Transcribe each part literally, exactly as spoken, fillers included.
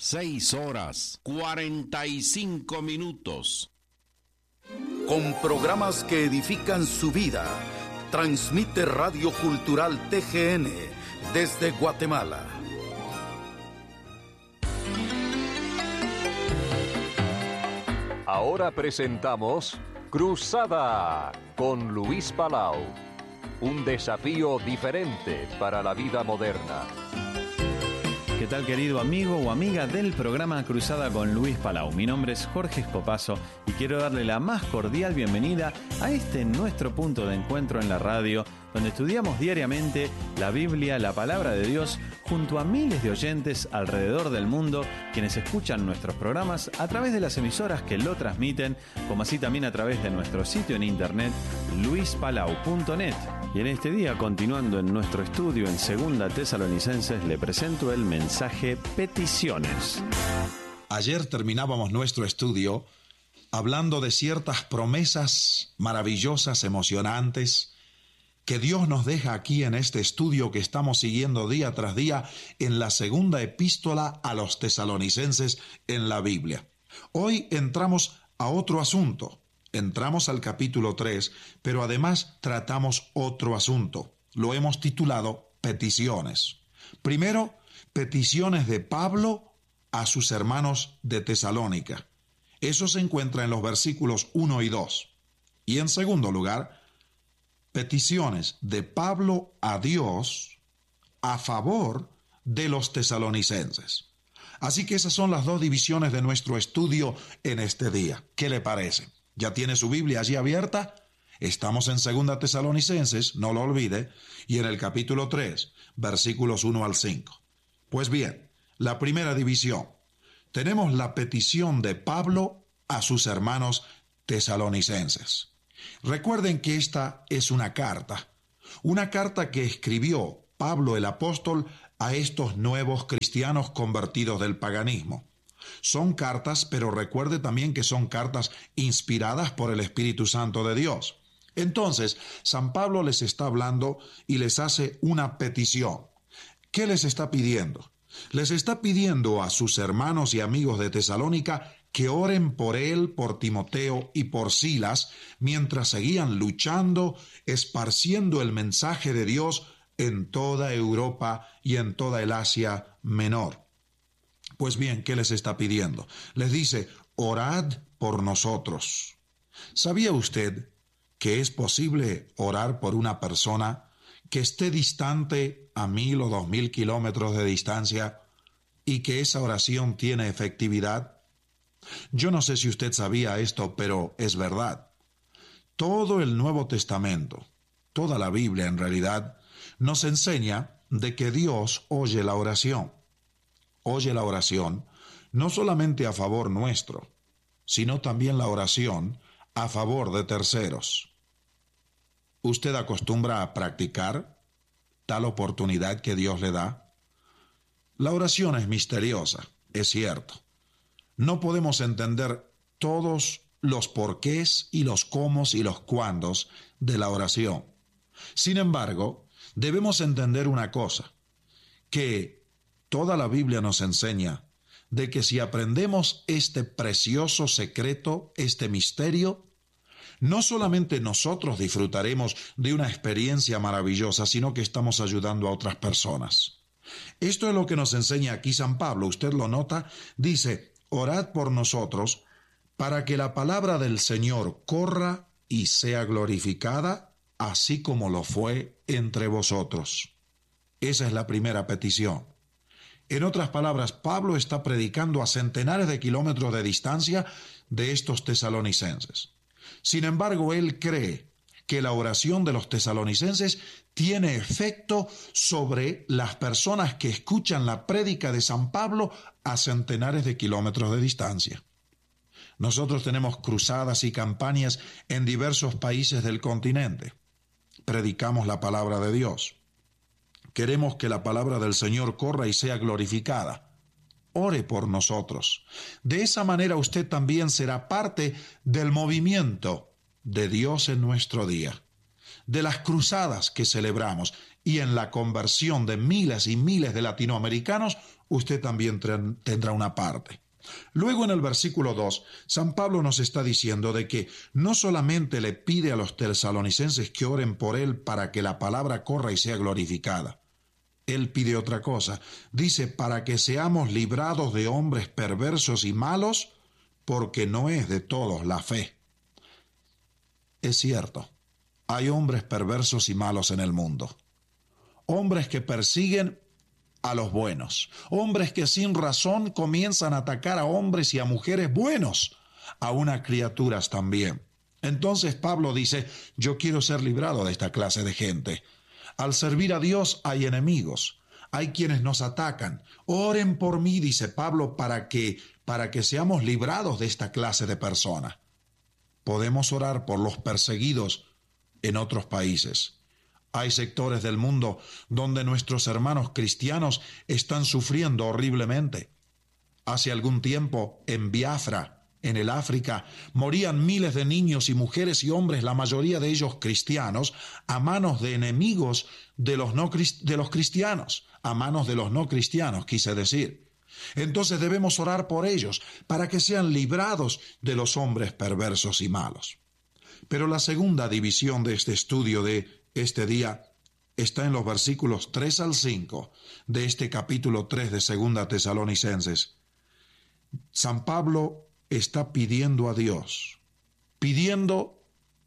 Seis horas, cuarenta y cinco minutos. Con programas que edifican su vida, transmite Radio Cultural T G N desde Guatemala. Ahora presentamos Cruzada con Luis Palau. Un desafío diferente para la vida moderna. ¿Qué tal, querido amigo o amiga del programa Cruzada con Luis Palau? Mi nombre es Jorge Escopazo y quiero darle la más cordial bienvenida a este nuestro punto de encuentro en la radio, donde estudiamos diariamente la Biblia, la palabra de Dios, junto a miles de oyentes alrededor del mundo, quienes escuchan nuestros programas a través de las emisoras que lo transmiten, como así también a través de nuestro sitio en internet, luis palau punto net. Y en este día, continuando en nuestro estudio en Segunda Tesalonicenses, le presento el mensaje Peticiones. Ayer terminábamos nuestro estudio hablando de ciertas promesas maravillosas, emocionantes, que Dios nos deja aquí en este estudio que estamos siguiendo día tras día en la segunda epístola a los tesalonicenses en la Biblia. Hoy entramos a otro asunto. Entramos al capítulo tres, pero además tratamos otro asunto. Lo hemos titulado Peticiones. Primero, peticiones de Pablo a sus hermanos de Tesalónica. Eso se encuentra en los versículos uno y dos. Y en segundo lugar, peticiones de Pablo a Dios a favor de los tesalonicenses. Así que esas son las dos divisiones de nuestro estudio en este día. ¿Qué le parece? ¿Ya tiene su Biblia allí abierta? Estamos en Segunda Tesalonicenses, no lo olvide, y en el capítulo tres, versículos uno al cinco. Pues bien, la primera división. Tenemos la petición de Pablo a sus hermanos tesalonicenses. Recuerden que esta es una carta, una carta que escribió Pablo el apóstol a estos nuevos cristianos convertidos del paganismo. Son cartas, pero recuerde también que son cartas inspiradas por el Espíritu Santo de Dios. Entonces, San Pablo les está hablando y les hace una petición. ¿Qué les está pidiendo? Les está pidiendo a sus hermanos y amigos de Tesalónica que oren por él, por Timoteo y por Silas, mientras seguían luchando, esparciendo el mensaje de Dios en toda Europa y en toda el Asia Menor. Pues bien, ¿qué les está pidiendo? Les dice, orad por nosotros. ¿Sabía usted que es posible orar por una persona que esté distante a mil o dos mil kilómetros de distancia y que esa oración tiene efectividad? Yo no sé si usted sabía esto, pero es verdad. Todo el Nuevo Testamento, toda la Biblia en realidad, nos enseña de que Dios oye la oración. Oye la oración no solamente a favor nuestro, sino también la oración a favor de terceros. ¿Usted acostumbra a practicar tal oportunidad que Dios le da? La oración es misteriosa, es cierto. No podemos entender todos los porqués y los cómos y los cuándos de la oración. Sin embargo, debemos entender una cosa, que toda la Biblia nos enseña de que si aprendemos este precioso secreto, este misterio, no solamente nosotros disfrutaremos de una experiencia maravillosa, sino que estamos ayudando a otras personas. Esto es lo que nos enseña aquí San Pablo. Usted lo nota, dice, orad por nosotros para que la palabra del Señor corra y sea glorificada, así como lo fue entre vosotros. Esa es la primera petición. En otras palabras, Pablo está predicando a centenares de kilómetros de distancia de estos tesalonicenses. Sin embargo, él cree que la oración de los tesalonicenses tiene efecto sobre las personas que escuchan la prédica de San Pablo a centenares de kilómetros de distancia. Nosotros tenemos cruzadas y campañas en diversos países del continente. Predicamos la palabra de Dios. Queremos que la palabra del Señor corra y sea glorificada. Ore por nosotros. De esa manera usted también será parte del movimiento de Dios en nuestro día. de las cruzadas que celebramos y en la conversión de miles y miles de latinoamericanos, usted también tendrá una parte. Luego en el versículo dos, San Pablo nos está diciendo de que no solamente le pide a los tesalonicenses que oren por él para que la palabra corra y sea glorificada. Él pide otra cosa. Dice, para que seamos librados de hombres perversos y malos, porque no es de todos la fe. Es cierto, hay hombres perversos y malos en el mundo. Hombres que persiguen a los buenos. Hombres que sin razón comienzan a atacar a hombres y a mujeres buenos, aun a criaturas también. Entonces Pablo dice, yo quiero ser librado de esta clase de gente. Al servir a Dios hay enemigos, hay quienes nos atacan. Oren por mí, dice Pablo, para que, para que seamos librados de esta clase de personas. Podemos orar por los perseguidos en otros países. Hay sectores del mundo donde nuestros hermanos cristianos están sufriendo horriblemente. Hace algún tiempo, en Biafra, en el África, morían miles de niños y mujeres y hombres, la mayoría de ellos cristianos, a manos de enemigos de los, no, de los cristianos, a manos de los no cristianos, quise decir. Entonces debemos orar por ellos, para que sean librados de los hombres perversos y malos. Pero la segunda división de este estudio de este día está en los versículos tres al cinco de este capítulo tres de Segunda Tesalonicenses. San Pablo está pidiendo a Dios, pidiendo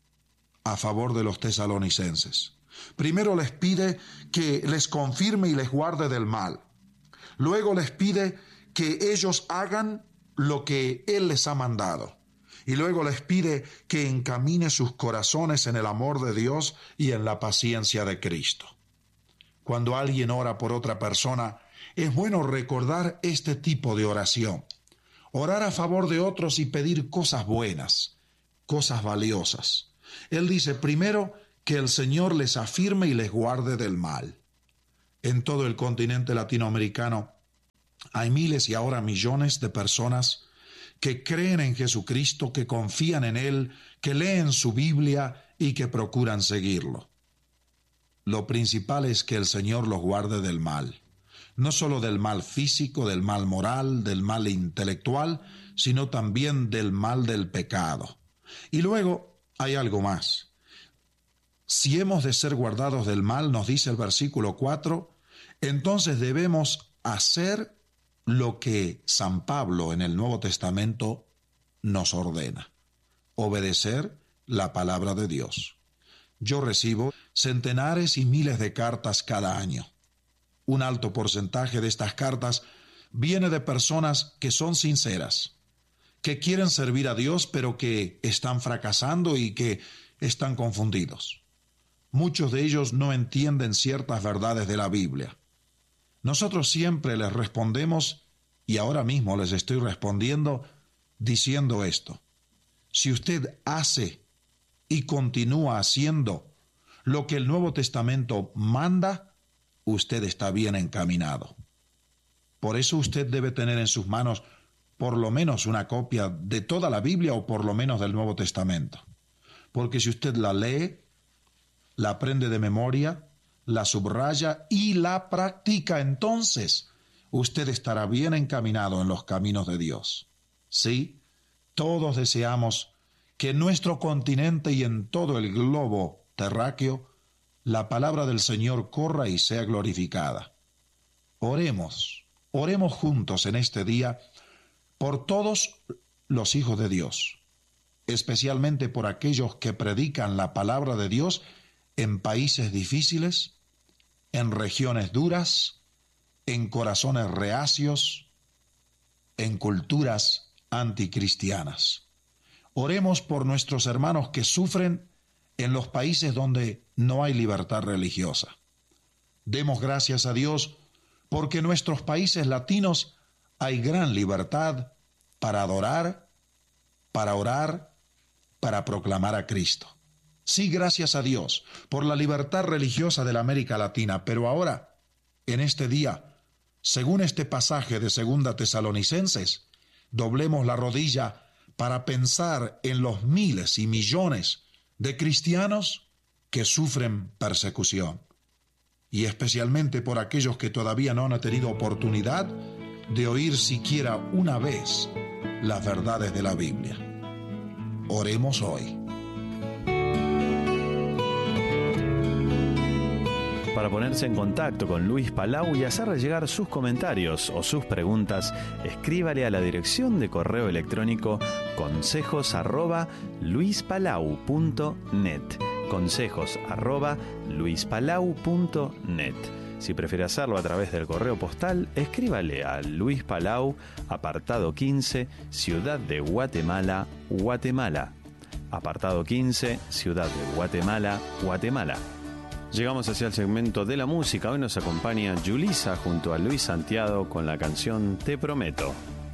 a favor de los tesalonicenses. Primero les pide que les confirme y les guarde del mal. Luego les pide que ellos hagan lo que Él les ha mandado. Y luego les pide que encamine sus corazones en el amor de Dios y en la paciencia de Cristo. Cuando alguien ora por otra persona, es bueno recordar este tipo de oración. Orar a favor de otros y pedir cosas buenas, cosas valiosas. Él dice primero que el Señor les afirme y les guarde del mal. En todo el continente latinoamericano hay miles y ahora millones de personas que creen en Jesucristo, que confían en Él, que leen su Biblia y que procuran seguirlo. Lo principal es que el Señor los guarde del mal, no solo del mal físico, del mal moral, del mal intelectual, sino también del mal del pecado. Y luego hay algo más. Si hemos de ser guardados del mal, nos dice el versículo cuatro, entonces debemos hacer lo que San Pablo en el Nuevo Testamento nos ordena, obedecer la palabra de Dios. Yo recibo centenares y miles de cartas cada año. Un alto porcentaje de estas cartas viene de personas que son sinceras, que quieren servir a Dios, pero que están fracasando y que están confundidos. Muchos de ellos no entienden ciertas verdades de la Biblia. Nosotros siempre les respondemos, y ahora mismo les estoy respondiendo diciendo esto. Si usted hace y continúa haciendo lo que el Nuevo Testamento manda, usted está bien encaminado. Por eso usted debe tener en sus manos por lo menos una copia de toda la Biblia o por lo menos del Nuevo Testamento. Porque si usted la lee, la aprende de memoria, la subraya y la practica, entonces usted estará bien encaminado en los caminos de Dios. Sí, todos deseamos que en nuestro continente y en todo el globo terráqueo la palabra del Señor corra y sea glorificada. Oremos, oremos juntos en este día por todos los hijos de Dios, especialmente por aquellos que predican la palabra de Dios en países difíciles, en regiones duras, en corazones reacios, en culturas anticristianas. Oremos por nuestros hermanos que sufren en los países donde no hay libertad religiosa. Demos gracias a Dios porque en nuestros países latinos hay gran libertad para adorar, para orar, para proclamar a Cristo. Sí, gracias a Dios por la libertad religiosa de la América Latina, pero ahora, en este día, según este pasaje de Segunda Tesalonicenses, doblemos la rodilla para pensar en los miles y millones de cristianos que sufren persecución, y especialmente por aquellos que todavía no han tenido oportunidad de oír siquiera una vez las verdades de la Biblia. Oremos hoy. Para ponerse en contacto con Luis Palau y hacerle llegar sus comentarios o sus preguntas, escríbale a la dirección de correo electrónico consejos arroba luispalau punto net. Consejos arroba luispalau punto net. Si prefiere hacerlo a través del correo postal, escríbale a Luis Palau, apartado quince, Ciudad de Guatemala, Guatemala. Apartado quince, Ciudad de Guatemala, Guatemala. Llegamos hacia el segmento de la música. Hoy nos acompaña Yulisa junto a Luis Santiago con la canción Te Prometo.